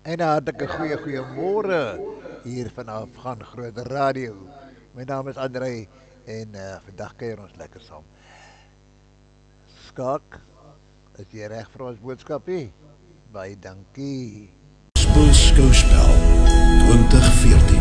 En 'n hartlike goeiemôre hier vanaf Gaan Groot Radio. My naam is Andrei en vandag kuier ons lekker saam. Skak, is jy reg vir ons boodskapie? Baie dankie. Skouspel 2014